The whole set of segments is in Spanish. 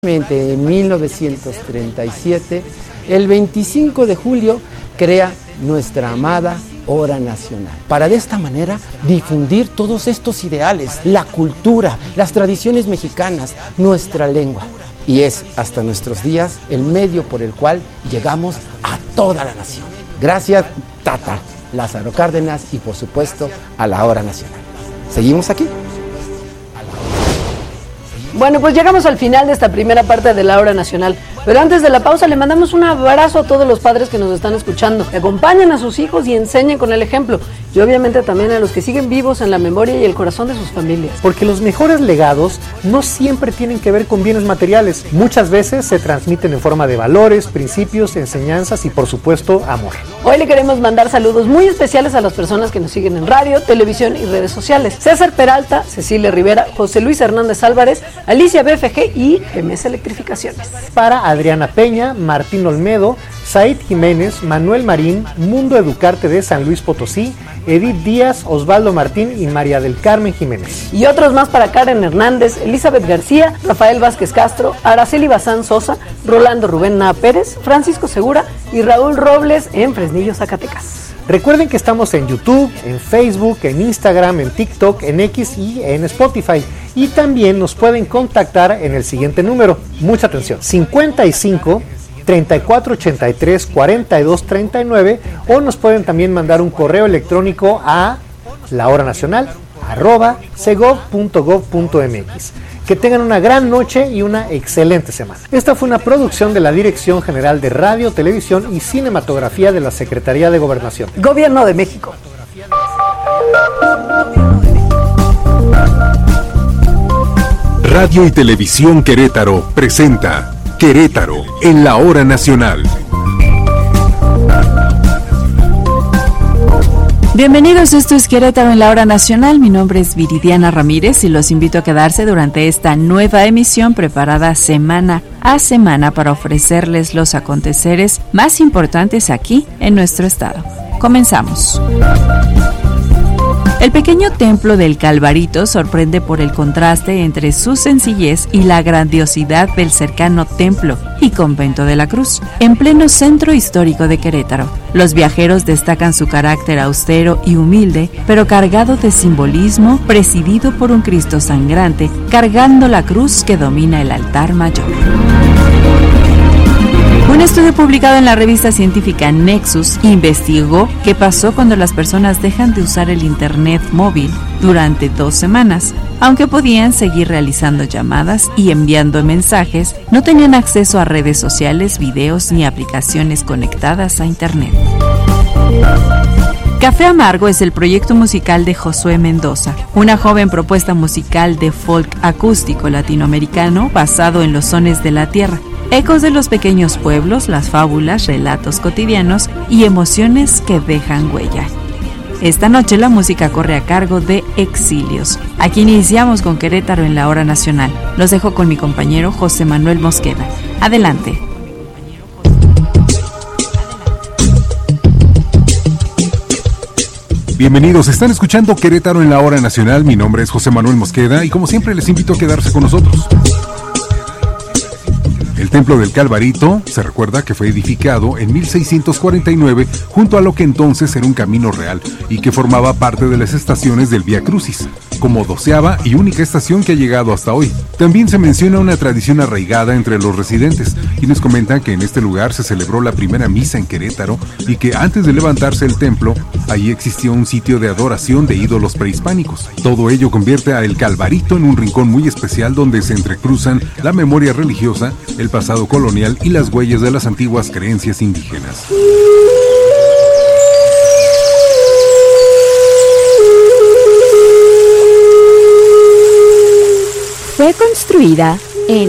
En 1937, el 25 de julio, crea nuestra amada Hora Nacional, para de esta manera difundir todos estos ideales, la cultura, las tradiciones mexicanas, nuestra lengua. Y es hasta nuestros días el medio por el cual llegamos a toda la nación. Gracias, Tata, Lázaro Cárdenas y por supuesto a la Hora Nacional. ¿Seguimos aquí? Bueno, pues llegamos al final de esta primera parte de la Hora Nacional, pero antes de la pausa le mandamos un abrazo a todos los padres que nos están escuchando, que acompañen a sus hijos y enseñen con el ejemplo, y obviamente también a los que siguen vivos en la memoria y el corazón de sus familias. Porque los mejores legados no siempre tienen que ver con bienes materiales, muchas veces se transmiten en forma de valores, principios, enseñanzas y por supuesto amor. Hoy le queremos mandar saludos muy especiales a las personas que nos siguen en radio, televisión y redes sociales: César Peralta, Cecilia Rivera, José Luis Hernández Álvarez, Alicia BFG y GMS Electrificaciones. Para Adriana Peña, Martín Olmedo, Said Jiménez, Manuel Marín, Mundo Educarte de San Luis Potosí, Edith Díaz, Osvaldo Martín y María del Carmen Jiménez. Y otros más para Karen Hernández, Elizabeth García, Rafael Vázquez Castro, Araceli Bazán Sosa, Rolando Rubén Naa Pérez, Francisco Segura y Raúl Robles en Fresnillo, Zacatecas. Recuerden que estamos en YouTube, en Facebook, en Instagram, en TikTok, en X y en Spotify. Y también nos pueden contactar en el siguiente número. Mucha atención: 55 34 83 42 39, o nos pueden también mandar un correo electrónico a lahoranacional@segov.gov.mx. Que tengan una gran noche y una excelente semana. Esta fue una producción de la Dirección General de Radio, Televisión y Cinematografía de la Secretaría de Gobernación, Gobierno de México. Radio y Televisión Querétaro presenta Querétaro en la Hora Nacional. Bienvenidos, esto es Querétaro en la Hora Nacional. Mi nombre es Viridiana Ramírez y los invito a quedarse durante esta nueva emisión preparada semana a semana para ofrecerles los aconteceres más importantes aquí en nuestro estado. Comenzamos. El pequeño templo del Calvarito sorprende por el contraste entre su sencillez y la grandiosidad del cercano templo y convento de la Cruz, en pleno centro histórico de Querétaro. Los viajeros destacan su carácter austero y humilde, pero cargado de simbolismo, presidido por un Cristo sangrante, cargando la cruz que domina el altar mayor. Un estudio publicado en la revista científica Nexus investigó qué pasó cuando las personas dejan de usar el internet móvil durante 2 semanas. Aunque podían seguir realizando llamadas y enviando mensajes, no tenían acceso a redes sociales, videos ni aplicaciones conectadas a internet. Café Amargo es el proyecto musical de Josué Mendoza, una joven propuesta musical de folk acústico latinoamericano basado en los sones de la tierra. Ecos de los pequeños pueblos, las fábulas, relatos cotidianos y emociones que dejan huella. Esta noche la música corre a cargo de Exilios. Aquí iniciamos con Querétaro en la Hora Nacional. Los dejo con mi compañero José Manuel Mosqueda. Adelante. Bienvenidos, están escuchando Querétaro en la Hora Nacional. Mi nombre es José Manuel Mosqueda y como siempre les invito a quedarse con nosotros. El Templo del Calvarito se recuerda que fue edificado en 1649 junto a lo que entonces era un camino real y que formaba parte de las estaciones del Vía Crucis, como 12ª y única estación que ha llegado hasta hoy. También se menciona una tradición arraigada entre los residentes, quienes comentan que en este lugar se celebró la primera misa en Querétaro y que antes de levantarse el templo, allí existió un sitio de adoración de ídolos prehispánicos. Todo ello convierte a El Calvarito en un rincón muy especial donde se entrecruzan la memoria religiosa, el pasado colonial y las huellas de las antiguas creencias indígenas. Fue construida en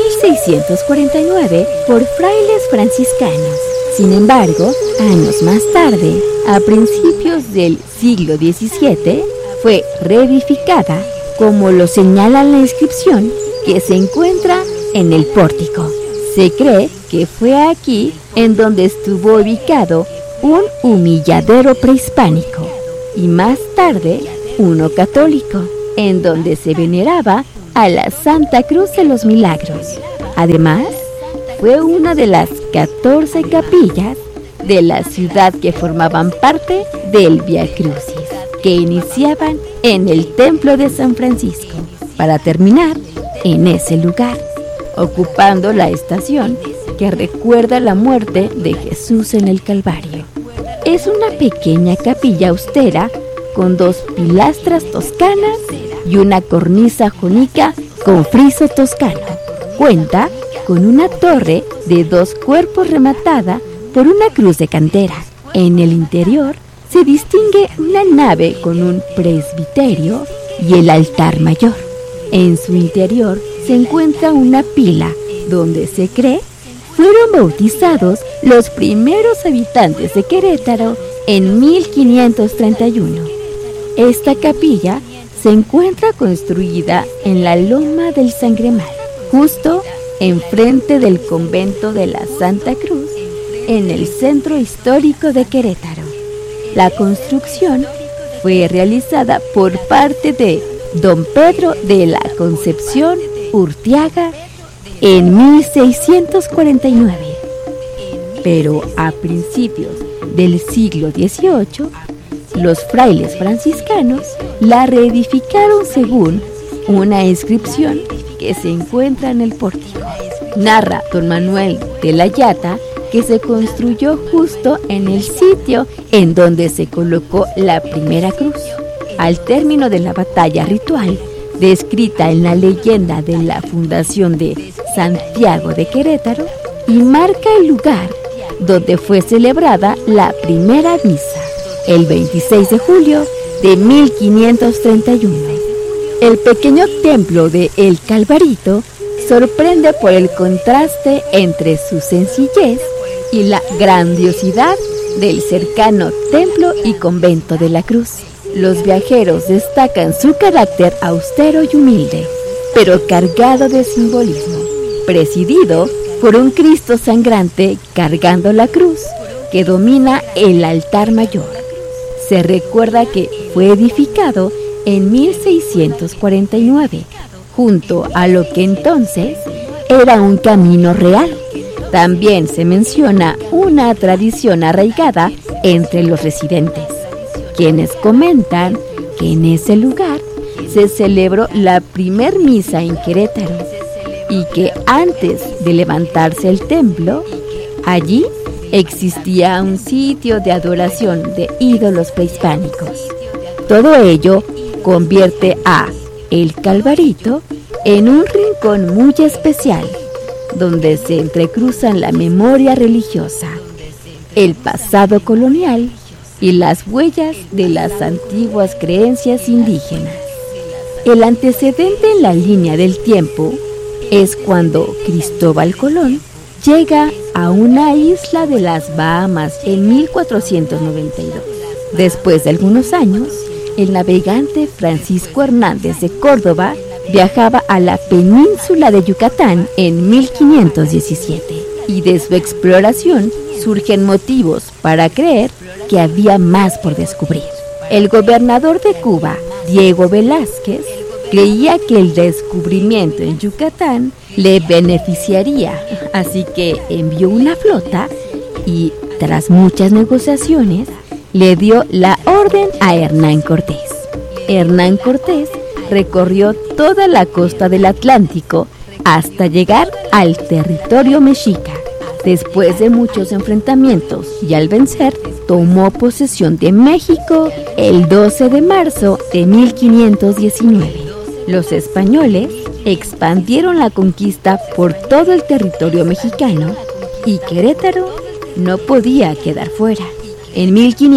1649 por frailes franciscanos. Sin embargo, años más tarde, a principios del siglo XVII, fue reedificada, como lo señala la inscripción que se encuentra en el pórtico. Se cree que fue aquí en donde estuvo ubicado un humilladero prehispánico y más tarde uno católico, en donde se veneraba a la Santa Cruz de los Milagros. Además, fue una de las 14 capillas de la ciudad que formaban parte del Vía Crucis, que iniciaban en el Templo de San Francisco, para terminar en ese lugar, ocupando la estación que recuerda la muerte de Jesús en el Calvario. Es una pequeña capilla austera con 2 pilastras toscanas y una cornisa jónica con friso toscano. Cuenta con una torre de 2 cuerpos rematada por una cruz de cantera. En el interior se distingue una nave con un presbiterio y el altar mayor. En su interior se encuentra una pila donde se cree fueron bautizados los primeros habitantes de Querétaro en 1531. Esta capilla se encuentra construida en la Loma del Sangremal, justo enfrente del convento de la Santa Cruz, en el centro histórico de Querétaro. La construcción fue realizada por parte de don Pedro de la Concepción Urtiaga en 1649, pero a principios del siglo XVIII, los frailes franciscanos la reedificaron según una inscripción que se encuentra en el pórtico. Narra don Manuel de la Llata que se construyó justo en el sitio en donde se colocó la primera cruz. Al término de la batalla ritual, descrita en la leyenda de la fundación de Santiago de Querétaro, y marca el lugar donde fue celebrada la primera misa, el 26 de julio de 1531. El pequeño templo de El Calvarito sorprende por el contraste entre su sencillez y la grandiosidad del cercano templo y convento de la Cruz. Los viajeros destacan su carácter austero y humilde, pero cargado de simbolismo, presidido por un Cristo sangrante cargando la cruz que domina el altar mayor. Se recuerda que fue edificado en 1649, junto a lo que entonces era un camino real. También se menciona una tradición arraigada entre los residentes, quienes comentan que en ese lugar se celebró la primer misa en Querétaro y que antes de levantarse el templo, allí existía un sitio de adoración de ídolos prehispánicos. Todo ello convierte a El Calvarito en un rincón muy especial, donde se entrecruzan la memoria religiosa, el pasado colonial y las huellas de las antiguas creencias indígenas. El antecedente en la línea del tiempo es cuando Cristóbal Colón llega a una isla de las Bahamas en 1492. Después de algunos años, el navegante Francisco Hernández de Córdoba viajaba a la península de Yucatán en 1517, y de su exploración surgen motivos para creer que había más por descubrir. El gobernador de Cuba, Diego Velázquez, creía que el descubrimiento en Yucatán le beneficiaría, así que envió una flota y, tras muchas negociaciones, le dio la orden a Hernán Cortés. Hernán Cortés recorrió toda la costa del Atlántico hasta llegar al territorio mexica. Después de muchos enfrentamientos y al vencer, tomó posesión de México el 12 de marzo de 1519. Los españoles expandieron la conquista por todo el territorio mexicano y Querétaro no podía quedar fuera. En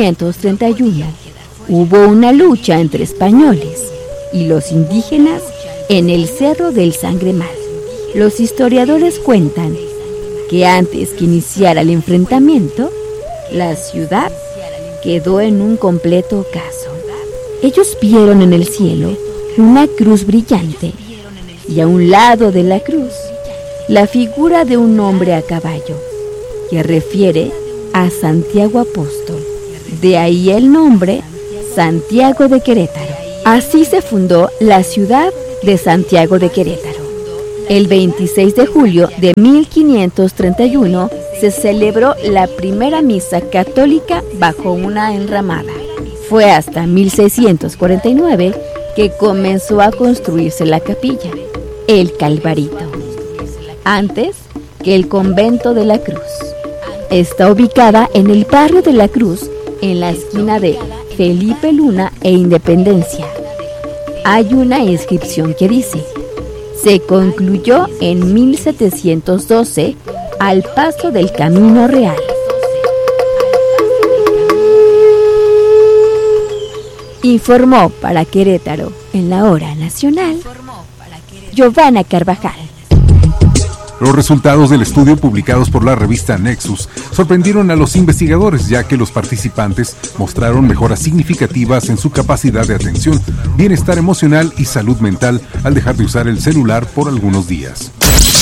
1531 hubo una lucha entre españoles y los indígenas en el Cerro del Sangremal. Los historiadores cuentan que antes que iniciara el enfrentamiento, la ciudad quedó en un completo ocaso. Ellos vieron en el cielo una cruz brillante y a un lado de la cruz la figura de un hombre a caballo, que refiere a Santiago Apóstol. De ahí el nombre Santiago de Querétaro. Así se fundó la ciudad de Santiago de Querétaro. El 26 de julio de 1531 se celebró la primera misa católica bajo una enramada. Fue hasta 1649 que comenzó a construirse la capilla, el Calvarito, antes que el convento de la Cruz. Está ubicada en el barrio de la Cruz, en la esquina de Felipe Luna e Independencia. Hay una inscripción que dice: se concluyó en 1712 al paso del Camino Real. Informó para Querétaro, en la Hora Nacional, Giovanna Carvajal. Los resultados del estudio publicados por la revista Nexus sorprendieron a los investigadores, ya que los participantes mostraron mejoras significativas en su capacidad de atención, bienestar emocional y salud mental al dejar de usar el celular por algunos días.